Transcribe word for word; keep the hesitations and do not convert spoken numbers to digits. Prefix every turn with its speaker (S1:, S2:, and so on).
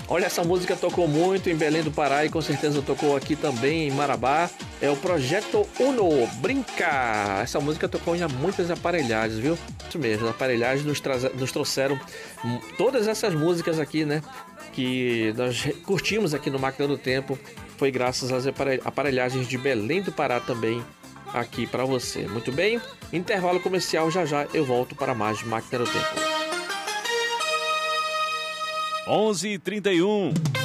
S1: Olha, essa música tocou muito em Belém do Pará e com certeza tocou aqui também em Marabá. É o Projeto Uno, Brinca. Essa música tocou em muitas aparelhagens, viu? Isso mesmo, as aparelhagens nos, nos trouxeram todas essas músicas aqui, né? Que nós curtimos aqui no Máquina do Tempo. Foi graças às aparelhagens de Belém do Pará também aqui para você. Muito bem, intervalo comercial, já já eu volto para mais Máquina do Tempo.
S2: onze e trinta e um.